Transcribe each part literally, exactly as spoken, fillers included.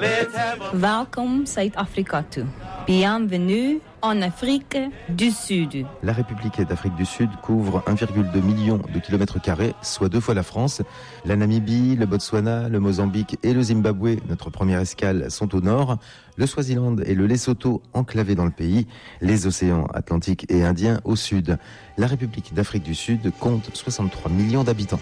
Welkom Zuid-Afrika toe. Bienvenue en Afrique du Sud. La République d'Afrique du Sud couvre un virgule deux million de kilomètres carrés, soit deux fois la France. La Namibie, le Botswana, le Mozambique et le Zimbabwe, notre première escale, sont au nord. Le Swaziland et le Lesotho enclavés dans le pays. Les océans Atlantique et Indien au sud. La République d'Afrique du Sud compte soixante-trois millions d'habitants.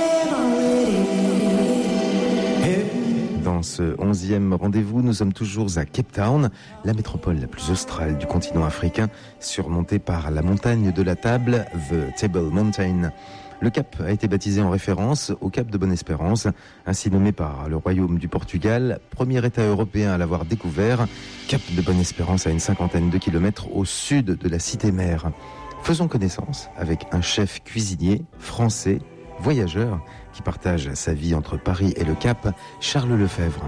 Dans ce onzième rendez-vous, nous sommes toujours à Cape Town, la métropole la plus australe du continent africain, surmontée par la montagne de la table, The Table Mountain. Le cap a été baptisé en référence au cap de Bonne-Espérance, ainsi nommé par le Royaume du Portugal, premier État européen à l'avoir découvert. Cap de Bonne-Espérance à une cinquantaine de kilomètres au sud de la cité-mère. Faisons connaissance avec un chef cuisinier français, voyageur, qui partage sa vie entre Paris et le Cap, Charles Lefebvre.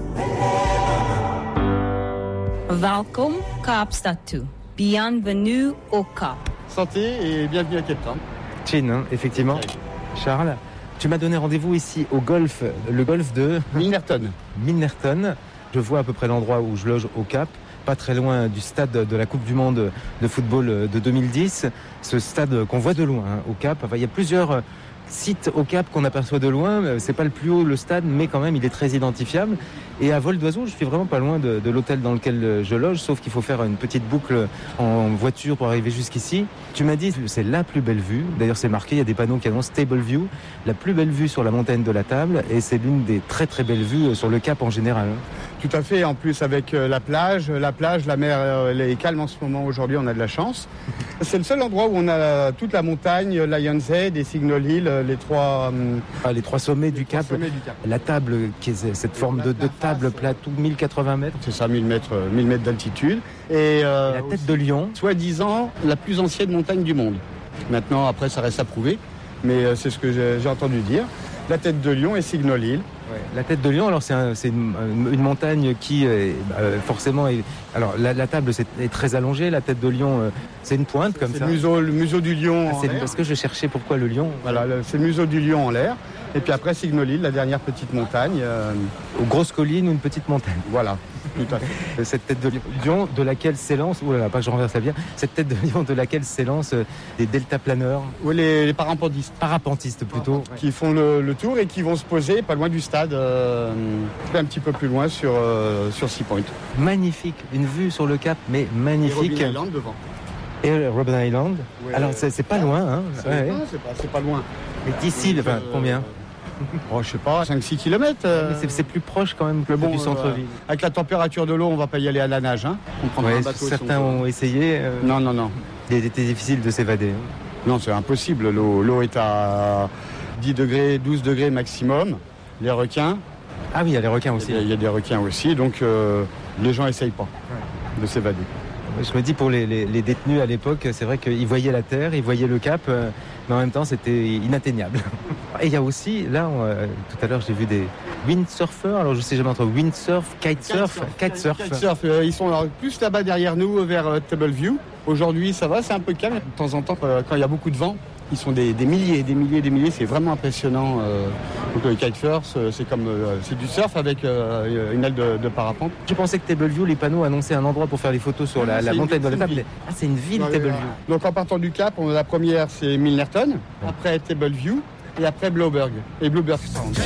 Welkom Kaapstad toe. Bienvenue au Cap. Santé et bienvenue à Cape Town. Chin, hein, effectivement. Charles, tu m'as donné rendez-vous ici au golf, le golf de Milnerton. Milnerton. Je vois à peu près l'endroit où je loge au Cap, pas très loin du stade de la Coupe du Monde de football de deux mille dix. Ce stade qu'on voit de loin hein, au Cap. Enfin, il y a plusieurs site au Cap qu'on aperçoit de loin. C'est pas le plus haut, le stade, mais quand même il est très identifiable. Et à vol d'oiseau, je suis vraiment pas loin de, de l'hôtel dans lequel je loge, sauf qu'il faut faire une petite boucle en voiture pour arriver jusqu'ici. Tu m'as dit c'est la plus belle vue. D'ailleurs c'est marqué, il y a des panneaux qui annoncent Table View, la plus belle vue sur la montagne de la Table, et c'est l'une des très très belles vues sur le Cap en général. Tout à fait, en plus avec la plage, la plage, la mer elle est calme en ce moment, aujourd'hui on a de la chance. C'est le seul endroit où on a toute la montagne, Lions Head et Signal Hill, les trois, ah, les trois sommets, du, trois Cap. sommets du Cap. La table, qui est cette forme de, de table plate, mille quatre-vingts mètres. C'est ça, mille mètres, mille mètres d'altitude. Et, euh, et la tête de lion. Soi-disant la plus ancienne montagne du monde. Maintenant, après, ça reste à prouver, mais c'est ce que j'ai, j'ai entendu dire. La tête de lion et Signal Hill. Ouais. La tête de lion, alors c'est, un, c'est une, une montagne qui euh, forcément est. Alors la, la table c'est, est très allongée, la tête de lion euh, c'est une pointe comme c'est ça. Le museau, le museau du lion. Ah, en c'est l'air. Parce que je cherchais pourquoi le lion. Voilà, le, c'est le museau du lion en l'air. Et puis après Signal Hill, la dernière petite montagne. Euh... Aux grosses collines ou une petite montagne. Voilà, tout à fait. Cette tête de lion de laquelle s'élance, oh là là, pas que je renverse ça bien, cette tête de lion de laquelle s'élance des deltaplaneurs. Ou les, les parapentistes. Parapentistes plutôt. Qui ouais. font le, le tour et qui vont se poser pas loin du stade, euh, un petit peu plus loin sur, euh, sur Sea Point. Magnifique, une vue sur le Cap, mais magnifique. Et Robben Island devant. Et Robben Island. Ouais, Alors c'est, c'est pas loin, hein. C'est, ouais. non, c'est, pas, c'est pas loin. Mais d'ici, enfin, euh, combien Oh, je sais pas, cinq six kilomètres. Euh... C'est, c'est plus proche quand même que bon, du centre-ville. Euh, avec la température de l'eau, on va pas y aller à la nage. Hein. On prendra ouais, un bateau. certains si ont essayé. Euh... Non, non, non. Il était difficile de s'évader. Non, c'est impossible. L'eau, l'eau est à dix degrés, douze degrés maximum. Les requins. Ah oui, il y a les requins aussi. Il y a, il y a des requins aussi, donc euh, les gens essayent pas ouais. de s'évader. Je me dis pour les, les, les détenus à l'époque, c'est vrai qu'ils voyaient la terre, ils voyaient le Cap, euh, mais en même temps c'était inatteignable. Et il y a aussi, là, on, euh, tout à l'heure j'ai vu des windsurfers, alors je sais jamais entre windsurf, kitesurf, kitesurf. Kitesurf, euh, ils sont alors plus là-bas derrière nous, vers euh, Table View. Aujourd'hui ça va, c'est un peu calme. De temps en temps, euh, quand il y a beaucoup de vent, ils sont des, des milliers, des milliers, des milliers, c'est vraiment impressionnant. Euh, donc le kitesurf, c'est comme euh, c'est du surf avec euh, une aile de, de parapente. Je pensais que Table View, les panneaux annonçaient un endroit pour faire les photos sur la, la montagne de la Table. Ah, c'est une ville, ouais, Table ouais, View. Donc en partant du Cap, on a la première, c'est Milnerton, ouais. Après Table View et après Blouberg et Blouberg Sound.